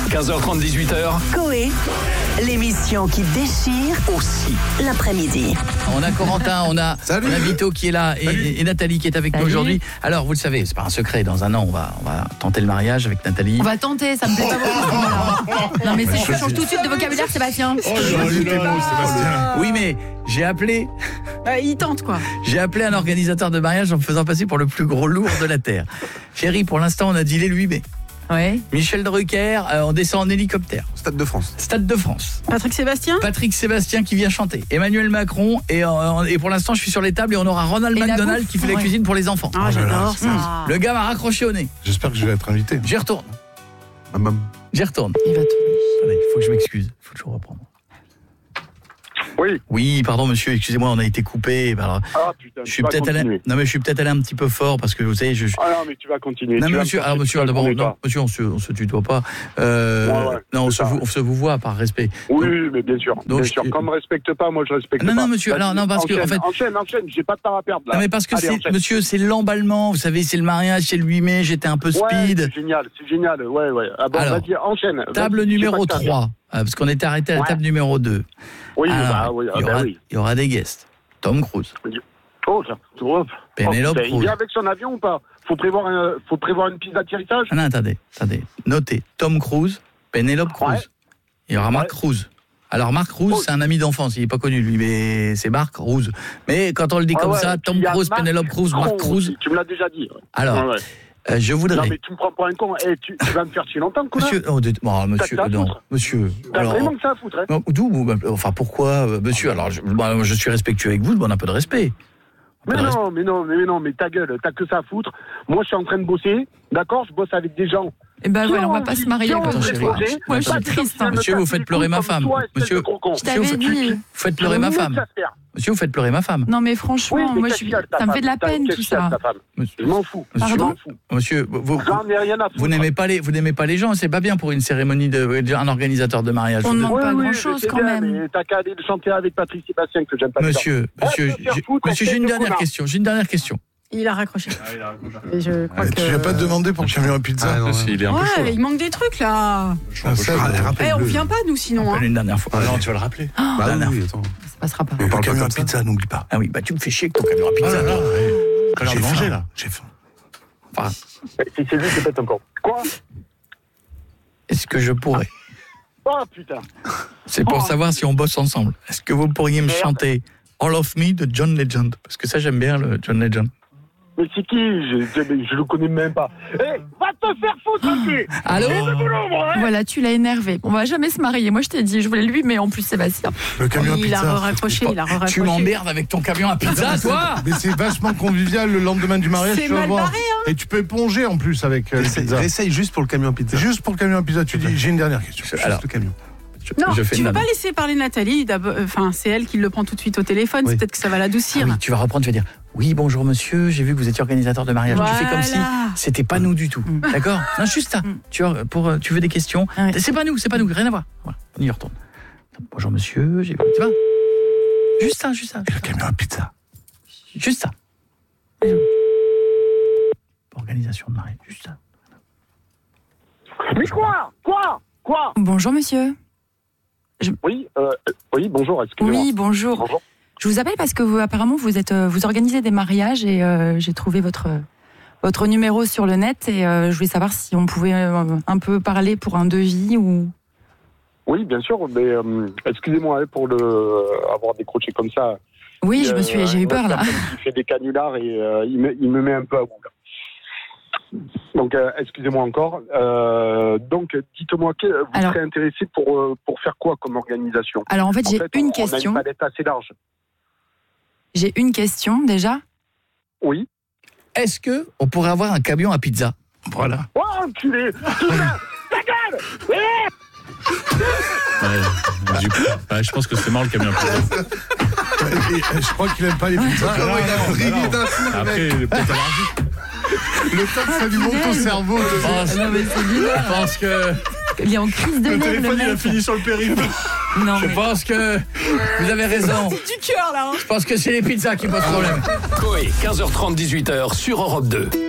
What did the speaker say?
15h30, 18h. Coé, l'émission qui déchire aussi l'après-midi. On a Corentin, on a Vito qui est là et Nathalie qui est avec nous aujourd'hui. Alors, vous le savez, c'est pas un secret, dans un an, on va tenter le mariage avec Nathalie. On va tenter, ça me plaît pas beaucoup. Non mais c'est que je change tout de suite de vocabulaire, Sébastien. Oui, mais j'ai appelé... il tente quoi. J'ai appelé un organisateur de mariage en me faisant passer pour le plus gros lourd de la Terre. Chérie, pour l'instant, on a dit les 8 mai. Ouais. Michel Drucker, on descend en hélicoptère. Stade de France. Stade de France. Patrick Sébastien qui vient chanter. Emmanuel Macron et pour l'instant, je suis sur les tables et on aura Ronald McDonald qui fait la cuisine pour les enfants. Ah, j'adore ça. Le gars m'a raccroché au nez. J'espère que je vais être invité. J'y retourne. Il va tout. Attendez, il faut que je m'excuse. Il faut que je reprenne. Oui, pardon monsieur, excusez-moi, on a été coupé. Alors, putain, je suis peut-être allé. Non mais je suis peut-être allé un petit peu fort parce que vous savez, Ah non, mais tu vas continuer. Non mais monsieur, d'abord non, monsieur, on se tutoie pas. Non, on se vous voit par respect. Oui, mais bien sûr. Donc, bien sûr. Quand on me respecte pas, moi je respecte pas. Non monsieur, alors non parce que en fait enchaîne, j'ai pas de temps à perdre là. Non mais parce que monsieur, c'est l'emballement, vous savez, c'est le mariage, c'est le 8 mai, j'étais un peu speed. C'est génial. Ouais. Ah bon, alors, vas-y, enchaîne. Table numéro 3 parce qu'on était arrêté à la table numéro 2. Oui, alors, il y aura des guests. Tom Cruise. Penelope Cruz. Il vient avec son avion ou pas? Faut prévoir une piste d'atterrissage? Ah non, attendez. Notez, Tom Cruise, Penelope Cruz. Ouais. Il y aura Marc Cruz. Alors Marc Cruz, c'est un ami d'enfance, il est pas connu lui, mais c'est Marc Cruz. Mais quand on le dit comme ça, Tom Cruise, Penelope Cruz, Marc Cruz. Tu me l'as déjà dit. Alors, je voudrais... Non mais tu me prends pour un con, tu vas me faire chier longtemps, quoi. Monsieur, T'as vraiment que ça à foutre, hein. Enfin, pourquoi, monsieur? Alors, je suis respectueux avec vous, je demande un peu de respect. Mais non, mais ta gueule, t'as que ça à foutre. Moi, je suis en train de bosser, d'accord? Je bosse avec des gens. Eh ben voilà, on va pas se marier avec toi. Moi, je suis triste. Monsieur, vous faites pleurer ma femme. Monsieur, je t'avais dit. Vous faites pleurer ma femme. Monsieur, vous faites pleurer ma femme. Non mais franchement, moi ça me fait de la peine tout ça. Je m'en fous. Pardon. Monsieur, vous n'aimez pas les gens, c'est pas bien pour une cérémonie d'un organisateur de mariage. On ne demande pas grand-chose quand même. T'as qu'à aller chanter avec Patrick Sébastien que j'aime pas. Monsieur, j'ai une dernière question. Il a raccroché. Je crois que... Tu n'as pas demandé pour le camion à pizza? Il est un peu chaud. Il manque des trucs là. On vient pas nous sinon. Appelle une dernière fois. Non, tu vas le rappeler. Oui, attends. Ça passera pas. Le camion à pizza, n'oublie pas. Ah oui, tu me fais chier avec ton camion à pizza. J'ai mangé là. J'ai faim. Enfin, si c'est lui, c'est peut-être encore. Quoi? Est-ce que je pourrais? Oh putain. C'est pour savoir si on bosse ensemble. Est-ce que vous pourriez me chanter All of Me de John Legend? Parce que ça, j'aime bien le John Legend. Mais c'est qui? Je le connais même pas. Va te faire foutre, ok. Allô? Voilà, tu l'as énervé. On va jamais se marier. Moi, je t'ai dit, je voulais lui, mais en plus Sébastien. Le camion à pizza. Il a raccroché. Tu m'emmerdes avec ton camion à pizza, toi? Mais c'est vachement convivial le lendemain du mariage. C'est mal barré, hein. Et tu peux éponger en plus avec les pizzas. Essaye juste pour le camion à pizza. Juste pour le camion à pizza. Tu dis, j'ai une dernière question. Juste le camion. Non, tu veux pas laisser parler Nathalie. Enfin, c'est elle qui le prend tout de suite au téléphone. Oui. Peut-être que ça va l'adoucir. Oui, tu vas reprendre, tu vas dire oui, bonjour monsieur, j'ai vu que vous étiez organisateur de mariage. Voilà. Tu fais comme si c'était pas nous du tout. D'accord? Non, juste ça. Tu veux des questions? C'est pas nous, rien à voir. Voilà, on y retourne. Bonjour monsieur, j'ai vu. Tu vois? Juste ça. Et le camion à pizza. Juste ça. Organisation de mariage, juste ça. Mais quoi? Bonjour monsieur. Oui, bonjour, excusez-moi. Oui, bonjour. Je vous appelle parce que vous organisez des mariages et j'ai trouvé votre numéro sur le net et je voulais savoir si on pouvait un peu parler pour un devis ou... Oui, bien sûr, mais excusez-moi pour avoir décroché comme ça. Oui, j'ai eu peur là. Il fait des canulars et il me met un peu à bout. Donc, excusez-moi encore. Donc, dites-moi, vous serez intéressé pour faire quoi comme organisation? Alors, en fait, j'ai une question. On a une palette assez large. J'ai une question, déjà. Oui. Est-ce que on pourrait avoir un camion à pizza? Voilà. Oh, enculé! Ta gueule! Je pense que c'est mort le camion à pizza. Je crois qu'il aime pas les pizzas. Après, il est peut-être allergique. Le temps que ça lui monte au cerveau. Je pense que... Il est en crise de nerfs, le téléphone, mec. il a fini sur le périph'. Non, je pense que vous avez raison. C'est du cœur, là. Je pense que c'est les pizzas qui posent problème. Coé, 15h30, 18h sur Europe 2.